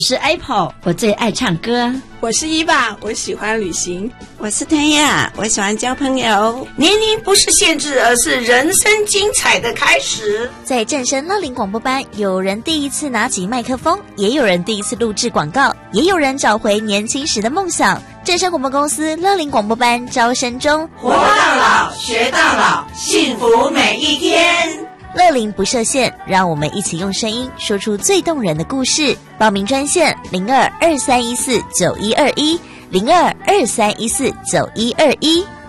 是 Apple， 我最爱唱歌。 我是伊爸，我喜欢旅行。 我是天亚，我喜欢交朋友。 年龄不是限制，而是人生精彩的开始。 在正声乐龄广播班，有人第一次拿起麦克风，也有人第一次录制广告，也有人找回年轻时的梦想。正声广播公司乐龄广播班招生中， 活到老，学到老，幸福每一天。 乐龄不设限，让我们一起用声音说出最动人的故事。报名专线0223149121，0223149121。